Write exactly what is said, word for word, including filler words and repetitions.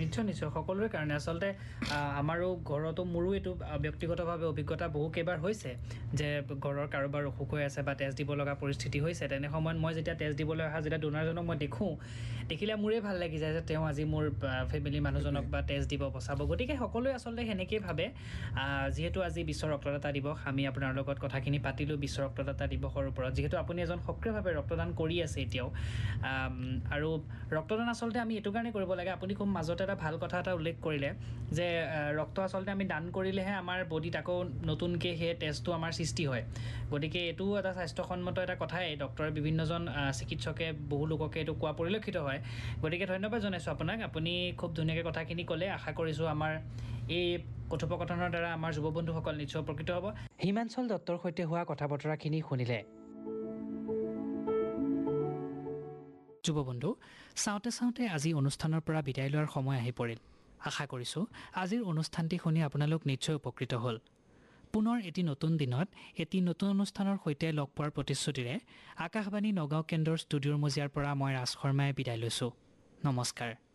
নিশ্চয় নিশ্চয় সকলোৰে কাৰণে আচলতে আমাৰো ঘৰতো মোৰো এইটো ব্যক্তিগতভাৱে অভিজ্ঞতা বহু কেইবাৰ হৈছে যে ঘৰৰ কাৰোবাৰ অসুখ হৈ আছে বা তেজ দিব লগা পৰিস্থিতি হৈছে তেনে সময়ত মই যেতিয়া তেজ দিবলৈ অহা যেতিয়া ডোনাৰজনক মই দেখোঁ দেখিলে মোৰে ভাল লাগি যায় যে তেওঁ আজি মোৰ ফেমিলি মানুহজনক বা তেজ দিব বচাব গতিকে সকলোৱে আচলতে সেনেকেই ভাবে যিহেতু আজি বিশ্ব ৰক্তদাতা দিৱস আমি আপোনাৰ লগত কথাখিনি পাতিলোঁ বিশ্ব ৰক্তদাতা দিৱসৰ ওপৰত যিহেতু আপুনি এজন সক্ৰিয়ভাৱে ৰক্তদান কৰি আছে এতিয়াও আৰু ৰক্তদান আচলতে আমি এইটো কাৰণে কৰিব লাগে আপুনি খুব মাজতে এটা ভাল কথা এটা উল্লেখ কৰিলে যে ৰক্ত আচলতে আমি দান কৰিলেহে আমাৰ বডিত আকৌ নতুনকৈ সেই তেজটো আমাৰ সৃষ্টি হয় গতিকে এইটো এটা স্বাস্থ্যসন্মত এটা কথাই ডক্টৰে বিভিন্নজন চিকিৎসকে বহু লোককে এইটো কোৱা পৰিলক্ষিত হয় গতিকে ধন্যবাদ জনাইছোঁ আপোনাক আপুনি খুব ধুনীয়াকৈ কথাখিনি ক'লে আশা কৰিছোঁ আমাৰ এই কথোপকথনৰ দ্বাৰা আমাৰ যুৱ বন্ধুসকল নিশ্চয় উপকৃত হ'ব হিমাঞ্চল দত্তৰ সৈতে হোৱা কথা বতৰাখিনি শুনিলে যুৱ বন্ধু চাওঁতে চাওঁতে আজি অনুষ্ঠানৰ পৰা বিদায় লোৱাৰ সময় আহি পৰিল আশা কৰিছোঁ আজিৰ অনুষ্ঠানটি শুনি আপোনালোক নিশ্চয় উপকৃত হ'ল পুনৰ এটি নতুন দিনত এটি নতুন অনুষ্ঠানৰ সৈতে লগ পোৱাৰ প্ৰতিশ্ৰুতিৰে আকাশবাণী নগাঁও কেন্দ্ৰৰ ষ্টুডিঅ'ৰ মজিয়াৰ পৰা মই ৰাজ শৰ্মাই বিদায় লৈছোঁ নমস্কাৰ